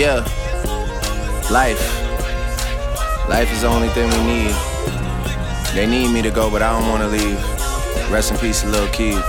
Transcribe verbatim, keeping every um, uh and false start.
Yeah, life. Life is the only thing we need. They need me to go, but I don't wanna leave. Rest in peace, Lil Keith.